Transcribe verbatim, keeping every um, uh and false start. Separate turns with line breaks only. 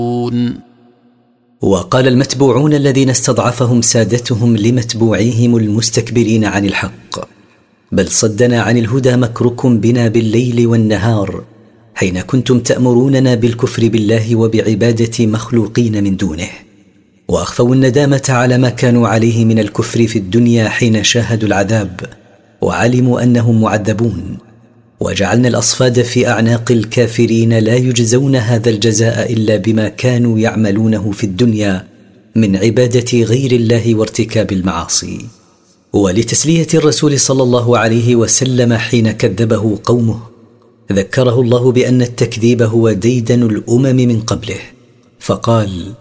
وقال المتبوعون الذين استضعفهم سادتهم لمتبوعيهم المستكبرين عن الحق: بل صدنا عن الهدى مكركم بنا بالليل والنهار حين كنتم تأمروننا بالكفر بالله وبعبادة مخلوقين من دونه. وأخفوا الندامة على ما كانوا عليه من الكفر في الدنيا حين شاهدوا العذاب وعلموا أنهم معذبون، وجعلنا الأصفاد في أعناق الكافرين لا يجزون هذا الجزاء إلا بما كانوا يعملونه في الدنيا من عبادة غير الله وارتكاب المعاصي. ولتسلية الرسول صلى الله عليه وسلم حين كذبه قومه، ذكره الله بأن التكذيب هو ديدن الأمم من قبله، فقال: